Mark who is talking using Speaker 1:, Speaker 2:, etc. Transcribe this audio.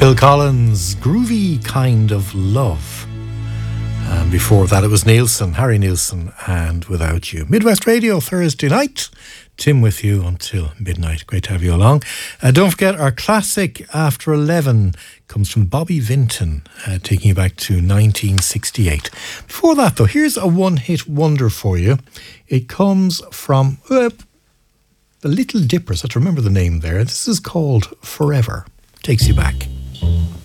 Speaker 1: Phil Collins, Groovy Kind of Love. And before that it was Nielsen, Harry Nielsen, and Without You. Midwest Radio, Thursday night. Tim with you until midnight. Great to have you along. Don't forget, our classic After 11 comes from Bobby Vinton, taking you back to 1968. Before that, though, here's a one-hit wonder for you. It comes from the Little Dippers. I have to remember the name there. This is called Forever. Takes you back.